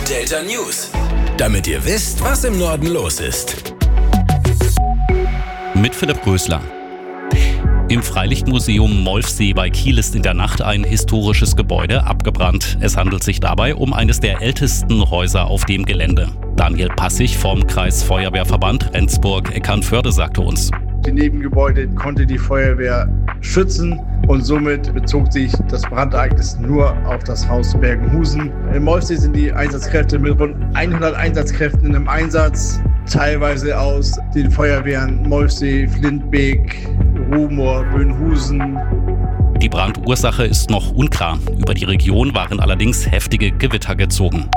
Delta News, damit ihr wisst, was im Norden los ist. Mit Philipp Rösler. Im Freilichtmuseum Molfsee bei Kiel ist in der Nacht ein historisches Gebäude abgebrannt. Es handelt sich dabei um eines der ältesten Häuser auf dem Gelände. Daniel Passig vom Kreisfeuerwehrverband Rendsburg-Eckernförde sagte uns: Die Nebengebäude konnte die Feuerwehr schützen und somit bezog sich das Brandereignis nur auf das Haus Bergenhusen. In Molfsee sind die Einsatzkräfte mit rund 100 Einsatzkräften in einem Einsatz, teilweise aus den Feuerwehren Molfsee, Flintbeek, Ruhmoor, Böhnhusen. Die Brandursache ist noch unklar. Über die Region waren allerdings heftige Gewitter gezogen.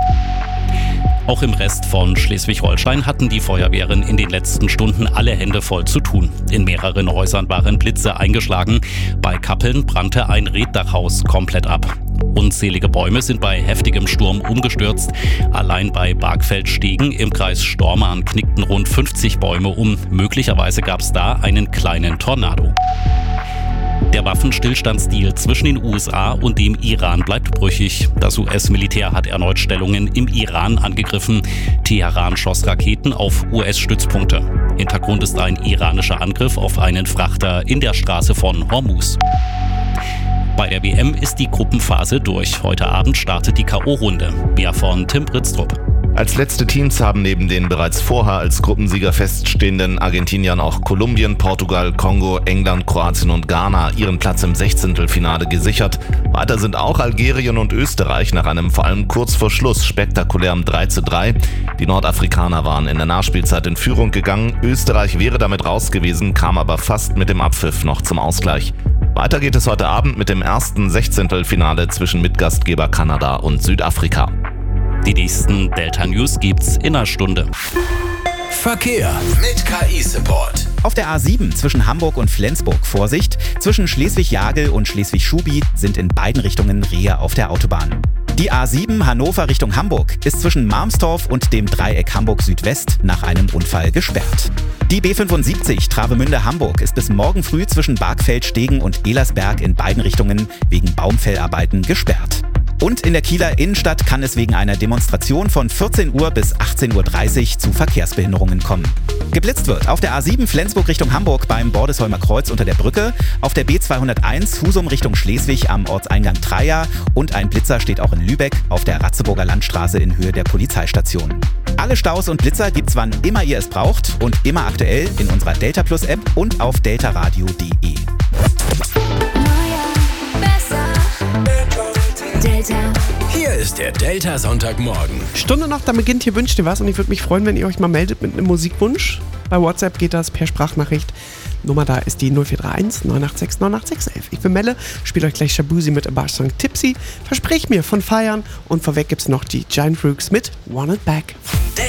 Auch im Rest von Schleswig-Holstein hatten die Feuerwehren in den letzten Stunden alle Hände voll zu tun. In mehreren Häusern waren Blitze eingeschlagen. Bei Kappeln brannte ein Reetdachhaus komplett ab. Unzählige Bäume sind bei heftigem Sturm umgestürzt. Allein bei Bargfeldstegen im Kreis Stormarn knickten rund 50 Bäume um. Möglicherweise gab es da einen kleinen Tornado. Der Waffenstillstandsdeal zwischen den USA und dem Iran bleibt brüchig. Das US-Militär hat erneut Stellungen im Iran angegriffen. Teheran schoss Raketen auf US-Stützpunkte. Hintergrund ist ein iranischer Angriff auf einen Frachter in der Straße von Hormuz. Bei der WM ist die Gruppenphase durch. Heute Abend startet die K.O.-Runde. Mehr von Tim Britztrup. Als letzte Teams haben neben den bereits vorher als Gruppensieger feststehenden Argentiniern auch Kolumbien, Portugal, Kongo, England, Kroatien und Ghana ihren Platz im 16. gesichert. Weiter sind auch Algerien und Österreich nach einem vor allem kurz vor Schluss spektakulären 3:3. Die Nordafrikaner waren in der Nachspielzeit in Führung gegangen. Österreich wäre damit raus gewesen, kam aber fast mit dem Abpfiff noch zum Ausgleich. Weiter geht es heute Abend mit dem ersten 16. zwischen Mitgastgeber Kanada und Südafrika. Die nächsten Delta News gibt's in einer Stunde. Verkehr mit KI-Support. Auf der A7 zwischen Hamburg und Flensburg Vorsicht. Zwischen Schleswig-Jagel und Schleswig-Schubi sind in beiden Richtungen Rehe auf der Autobahn. Die A7 Hannover Richtung Hamburg ist zwischen Marmstorf und dem Dreieck Hamburg Südwest nach einem Unfall gesperrt. Die B75 Travemünde-Hamburg ist bis morgen früh zwischen Bargfeldstegen und Elersberg in beiden Richtungen wegen Baumfellarbeiten gesperrt. Und in der Kieler Innenstadt kann es wegen einer Demonstration von 14 Uhr bis 18.30 Uhr zu Verkehrsbehinderungen kommen. Geblitzt wird auf der A7 Flensburg Richtung Hamburg beim Bordesholmer Kreuz unter der Brücke, auf der B201 Husum Richtung Schleswig am Ortseingang Treia und ein Blitzer steht auch in Lübeck auf der Ratzeburger Landstraße in Höhe der Polizeistation. Alle Staus und Blitzer gibt's wann immer ihr es braucht und immer aktuell in unserer Delta Plus App und auf deltaradio.de. Hier ist der Delta Sonntagmorgen. Stunde noch, dann beginnt Hier wünscht ihr was und ich würde mich freuen, wenn ihr euch mal meldet mit einem Musikwunsch. Bei WhatsApp geht das per Sprachnachricht. Nummer da ist die 0431 986 98611. Ich bin Melle, spiele euch gleich Shabuzi mit Abash-Song Tipsy. Versprich mir von Feiern und vorweg gibt's noch die Giant Rooks mit Want It Back.